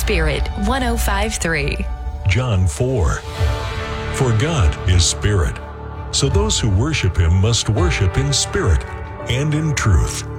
Spirit 105.3. John 4. For God is spirit, so those who worship him must worship in spirit and in truth.